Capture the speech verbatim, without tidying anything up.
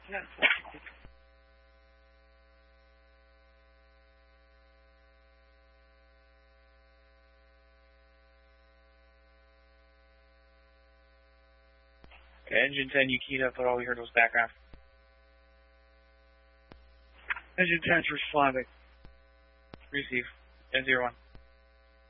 Okay, engine ten, you keyed up, but all we heard was background. Engine ten for Slavic. Receive. ten zero one.